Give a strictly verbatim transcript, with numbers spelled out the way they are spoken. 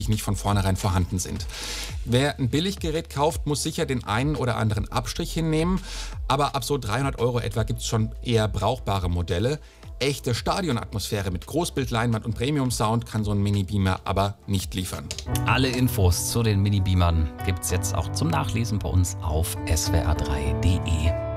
nicht von vornherein vorhanden sind. Wer ein Billiggerät kauft, muss sicher den einen oder anderen Abstrich hinnehmen, aber ab so dreihundert Euro etwa gibt es schon eher brauchbare Modelle. Echte Stadionatmosphäre mit Großbildleinwand und Premium-Sound kann so ein Mini-Beamer aber nicht liefern. Alle Infos zu den Mini-Beamern gibt's jetzt auch zum Nachlesen bei uns auf S W R drei punkt de.